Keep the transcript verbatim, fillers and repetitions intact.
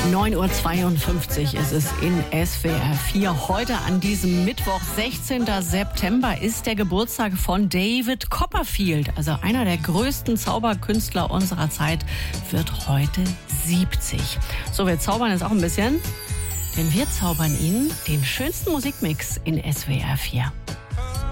neun Uhr zweiundfünfzig ist es in S W R vier. Heute an diesem Mittwoch, sechzehnten September, ist der Geburtstag von David Copperfield. Also einer der größten Zauberkünstler unserer Zeit wird heute siebzig. So, wir zaubern jetzt auch ein bisschen, denn wir zaubern Ihnen den schönsten Musikmix in S W R vier.